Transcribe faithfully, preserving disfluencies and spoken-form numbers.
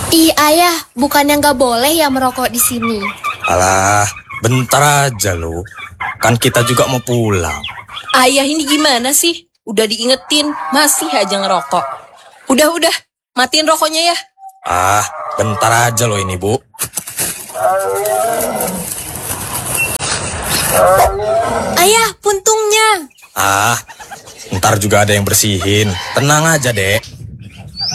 Ih ayah, bukannya nggak boleh ya merokok di sini? Alah, bentar aja lo. Kan kita juga mau pulang. Ayah ini gimana sih? Udah diingetin, masih aja ngerokok. Udah-udah, matiin rokoknya ya. Ah, bentar aja lo ini, Bu. Ayah, puntungnya. Ah, ntar juga ada yang bersihin. Tenang aja, Dek.